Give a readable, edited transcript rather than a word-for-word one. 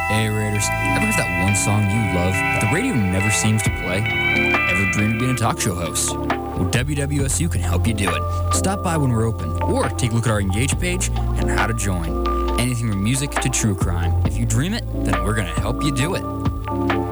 Hey Raiders, ever heard that one song you love, but the radio never seems to play? Ever dreamed of being a talk show host? Well, WWSU can help you do it. Stop by when we're open, or take a look at our Engage page and how to join. Anything from music to true crime. If you dream it, then we're going to help you do it.